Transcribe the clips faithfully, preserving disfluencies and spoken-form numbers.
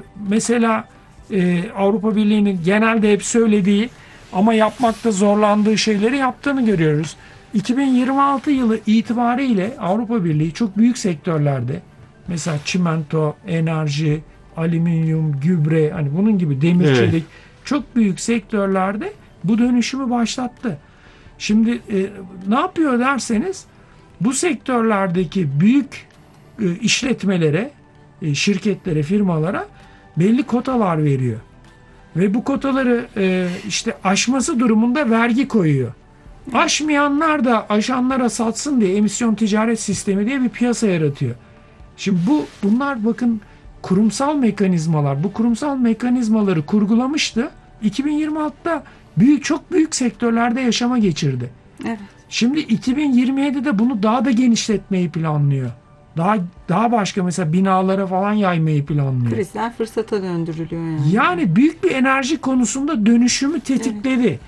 mesela e, Avrupa Birliği'nin genelde hep söylediği ama yapmakta zorlandığı şeyleri yaptığını görüyoruz. iki bin yirmi altı yılı itibariyle Avrupa Birliği çok büyük sektörlerde, mesela çimento, enerji, alüminyum, gübre, hani bunun gibi demir, Evet. çelik, çok büyük sektörlerde bu dönüşümü başlattı. Şimdi e, ne yapıyor derseniz, bu sektörlerdeki büyük e, işletmelere, e, şirketlere, firmalara belli kotalar veriyor. Ve bu kotaları e, işte aşması durumunda vergi koyuyor. Aşmayanlar da aşanlara satsın diye emisyon ticaret sistemi diye bir piyasa yaratıyor. Şimdi bu bunlar bakın kurumsal mekanizmalar. Bu kurumsal mekanizmaları kurgulamıştı. iki bin yirmi altıda büyük çok büyük sektörlerde yaşama geçirdi. Evet. Şimdi iki bin yirmi yedide bunu daha da genişletmeyi planlıyor. Daha daha başka, mesela binalara falan yaymayı planlıyor. Krizler fırsata döndürülüyor yani. Yani büyük bir enerji konusunda dönüşümü tetikledi.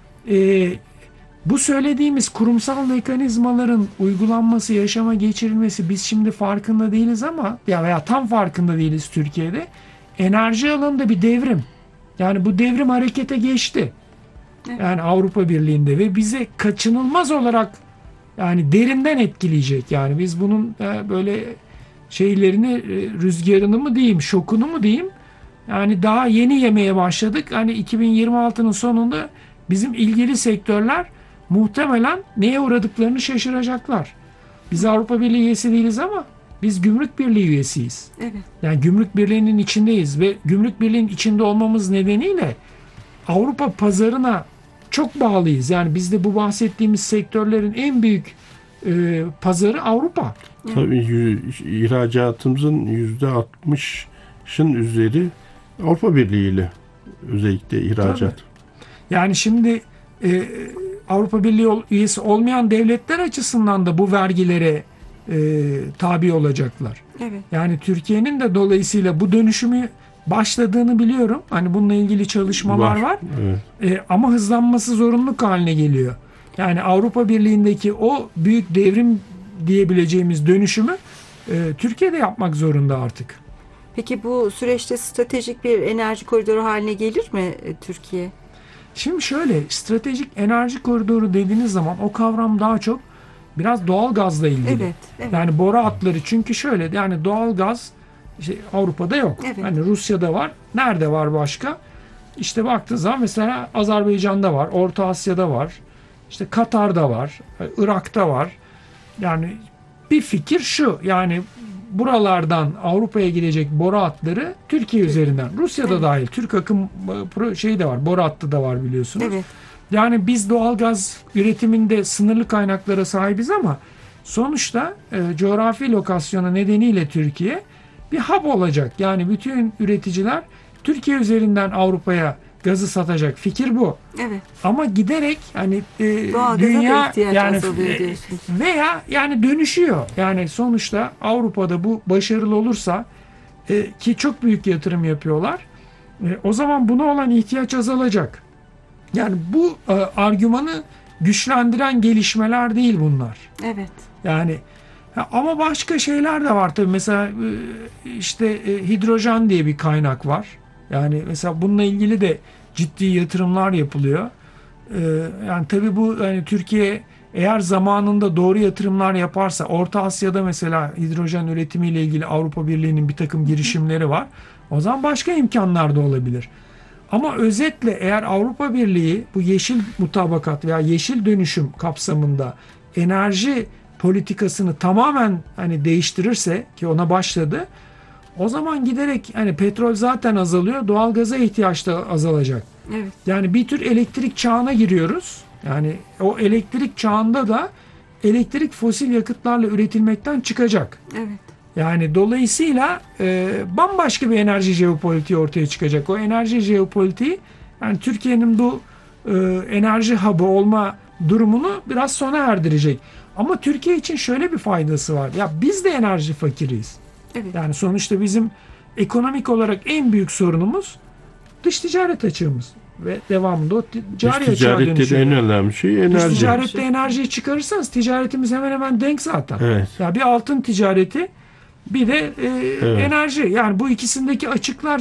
Ee, bu söylediğimiz kurumsal mekanizmaların uygulanması, yaşama geçirilmesi, biz şimdi farkında değiliz ama ya veya tam farkında değiliz Türkiye'de. Enerji alanında bir devrim. Yani bu devrim harekete geçti. Evet. Yani Avrupa Birliği'nde ve bize kaçınılmaz olarak yani derinden etkileyecek. Yani biz bunun e, böyle şeylerini, e, rüzgarını mı diyeyim, şokunu mu diyeyim, yani daha yeni yemeye başladık. Hani iki bin yirmi altının sonunda bizim ilgili sektörler muhtemelen neye uğradıklarını şaşıracaklar. Biz Avrupa Birliği üyesi değiliz ama biz Gümrük Birliği üyesiyiz. Evet. Yani Gümrük Birliği'nin içindeyiz ve Gümrük Birliği'nin içinde olmamız nedeniyle Avrupa pazarına çok bağlıyız. Yani bizde bu bahsettiğimiz sektörlerin en büyük e, pazarı Avrupa. Tabii yü- ihracatımızın yüzde altmışın üzeri Avrupa Birliği ile, özellikle ihracat. Yani şimdi e, Avrupa Birliği ol- üyesi olmayan devletler açısından da bu vergilere e, tabi olacaklar. Evet. Yani Türkiye'nin de dolayısıyla bu dönüşümü başladığını biliyorum. Hani bununla ilgili çalışmalar var. Evet. E, ama hızlanması zorunluluk haline geliyor. Yani Avrupa Birliği'ndeki o büyük devrim diyebileceğimiz dönüşümü e, Türkiye'de yapmak zorunda artık. Peki bu süreçte stratejik bir enerji koridoru haline gelir mi e, Türkiye? Şimdi şöyle, stratejik enerji koridoru dediğiniz zaman o kavram daha çok biraz doğal gazla ilgili. Evet, evet. Yani boru hatları, çünkü şöyle, yani doğal gaz işte Avrupa'da yok. Evet. Hani Rusya'da var. Nerede var başka? İşte baktığınız zaman mesela Azerbaycan'da var, Orta Asya'da var, işte Katar'da var, Irak'ta var. Yani bir fikir şu, yani buralardan Avrupa'ya gidecek boru hatları Türkiye üzerinden. Rusya'da Evet. dahil. Türk akım pro- şeyi de var, boru hattı da var biliyorsunuz. Evet. Yani biz doğalgaz üretiminde sınırlı kaynaklara sahibiz ama sonuçta e, coğrafi lokasyonu nedeniyle Türkiye bir hub olacak. Yani bütün üreticiler Türkiye üzerinden Avrupa'ya gazı satacak. Fikir bu. Evet. Ama giderek hani e, Doğalgaza da dünya ihtiyaç yani azalıyor e, diyorsunuz. veya yani dönüşüyor. Yani sonuçta Avrupa'da bu başarılı olursa e, ki çok büyük yatırım yapıyorlar. E, o zaman buna olan ihtiyaç azalacak. Yani bu e, argümanı güçlendiren gelişmeler değil bunlar. Evet. Yani ha, ama başka şeyler de var tabii. Mesela e, işte e, hidrojen diye bir kaynak var. Yani mesela bununla ilgili de ciddi yatırımlar yapılıyor. E, yani tabii bu hani Türkiye eğer zamanında doğru yatırımlar yaparsa, Orta Asya'da mesela hidrojen üretimiyle ilgili Avrupa Birliği'nin bir takım girişimleri var. O zaman başka imkanlar da olabilir. Ama özetle eğer Avrupa Birliği bu yeşil mutabakat veya yeşil dönüşüm kapsamında enerji politikasını tamamen hani değiştirirse, ki ona başladı, o zaman giderek hani petrol zaten azalıyor, doğalgaza ihtiyaç da azalacak. Evet. Yani bir tür elektrik çağına giriyoruz. Yani o elektrik çağında da elektrik fosil yakıtlarla üretilmekten çıkacak. Evet. Yani dolayısıyla e, bambaşka bir enerji jeopolitiği ortaya çıkacak. O enerji jeopolitiği, yani Türkiye'nin bu e, enerji hub'ı olma durumunu biraz sona erdirecek. Ama Türkiye için şöyle bir faydası var. Ya biz de enerji fakiriyiz. Evet. Yani sonuçta bizim ekonomik olarak en büyük sorunumuz dış ticaret açığımız. Ve devamında o ti- cari Dış açığa ticarette de dönüşüyor. en önemli şey Dış enerji. ticarette enerjiyi çıkarırsanız ticaretimiz hemen hemen denk zaten. Evet. Ya bir altın ticareti, bir de e, Evet. enerji. Yani bu ikisindeki açıklar